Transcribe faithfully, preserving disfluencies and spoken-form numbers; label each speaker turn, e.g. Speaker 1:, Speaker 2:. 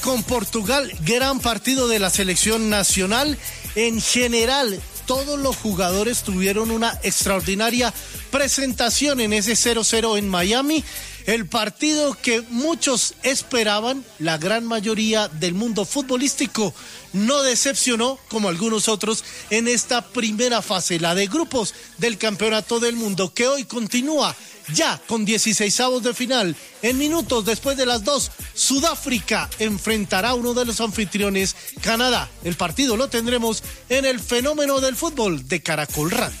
Speaker 1: Con Portugal, gran partido de la selección nacional. En general, todos los jugadores tuvieron una extraordinaria presentación en ese cero cero en Miami. El partido que muchos esperaban, la gran mayoría del mundo futbolístico no decepcionó como algunos otros en esta primera fase, la de grupos del Campeonato del Mundo, que hoy continúa ya con dieciseisavos de final. En minutos después de las dos, Sudáfrica enfrentará a uno de los anfitriones, Canadá. El partido lo tendremos en el Fenómeno del Fútbol de Caracol Radio.